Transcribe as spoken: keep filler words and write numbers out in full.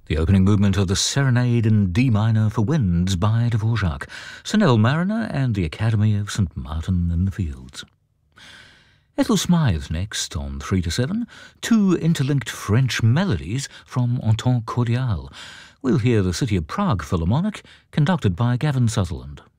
The opening movement of the Serenade in D minor for Winds by Dvorak, Sir Mariner and the Academy of Saint Martin in the Fields. Ethel Smythe next on three to seven, two interlinked French melodies from Entente Cordiale. We'll hear the City of Prague Philharmonic, conducted by Gavin Sutherland.